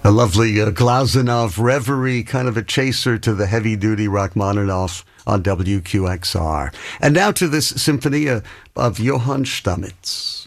A lovely Glazunov reverie, kind of a chaser to the heavy-duty Rachmaninoff on WQXR. And now to this symphony of Johann Stamitz.